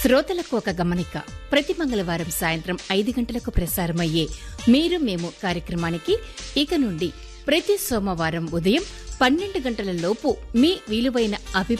శ్రోతలకు ఒక గమనిక. ప్రతి మంగళవారం సాయంత్రం 5 గంటలకు ప్రసారమయ్యే మీరు మేము కార్యక్రమానికి ఇక నుండి ప్రతి సోమవారం ఉదయం 12 గంటల లోపు మీ విలువైన